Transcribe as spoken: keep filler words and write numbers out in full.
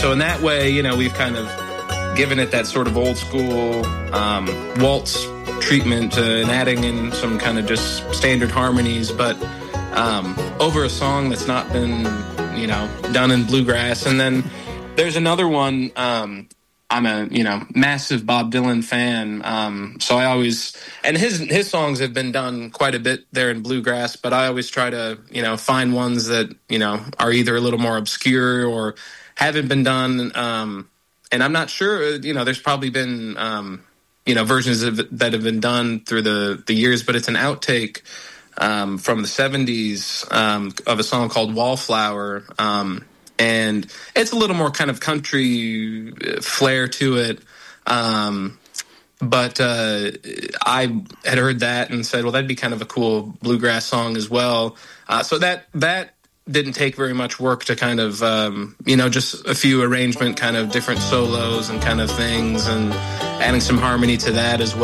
So in that way, you know, we've kind of given it that sort of old school um, waltz treatment uh, and adding in some kind of just standard harmonies, but um, over a song that's not been, you know, done in bluegrass. And then there's another one. Um, I'm a, you know, massive Bob Dylan fan. Um, so I always, and his, his songs have been done quite a bit there in bluegrass, but I always try to, you know, find ones that, you know, are either a little more obscure or haven't been done. Um, and I'm not sure, you know, there's probably been, um, you know, versions of, that have been done through the, the years, but it's an outtake um, from the seventies um, of a song called Wallflower. Um, and it's a little more kind of country flair to it. Um, but uh, I had heard that and said, well, that'd be kind of a cool bluegrass song as well. Uh, so that, that didn't take very much work to kind of, um, you know, just a few arrangement, kind of different solos and kind of things, and adding some harmony to that as well.